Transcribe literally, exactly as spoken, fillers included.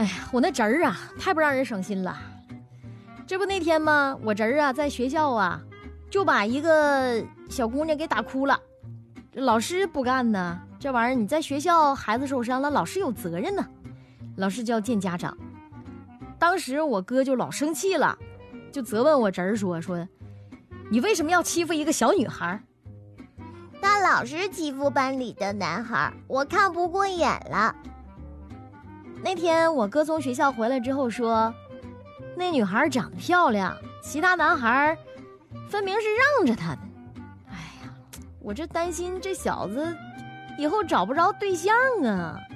哎呀，我那侄儿啊，太不让人省心了。这不那天吗？我侄儿啊，在学校啊，就把一个小姑娘给打哭了。老师不干呢，这玩意儿你在学校孩子受伤了，老师有责任呢。老师就要见家长。当时我哥就老生气了，就责问我侄儿说说，你为什么要欺负一个小女孩？ 他老是欺负班里的男孩，我看不过眼了。 那天我哥从学校回来之后说，那女孩长得漂亮，其他男孩分明是让着她的。哎呀，我这担心这小子以后找不着对象啊。